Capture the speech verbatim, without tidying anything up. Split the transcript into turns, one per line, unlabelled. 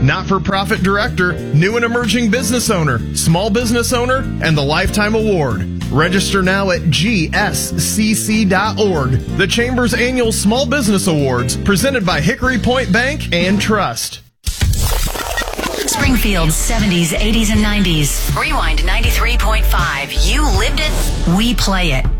not-for-profit director, new and emerging business owner, small business owner, and the Lifetime Award. Register now at G S C C dot org. The Chamber's annual Small Business Awards, presented by Hickory Point Bank and Trust.
Springfield's seventies, eighties, and nineties. Rewind ninety-three point five. You lived it, we play it.